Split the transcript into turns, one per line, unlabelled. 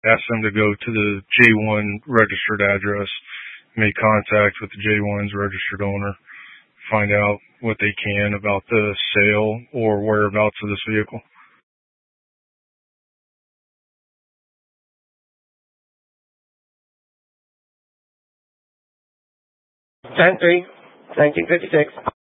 Ask them to go to the J1 registered address, make contact with the J1's registered owner, find out what they can about the sale or whereabouts of this vehicle.
Ten 3, 1956.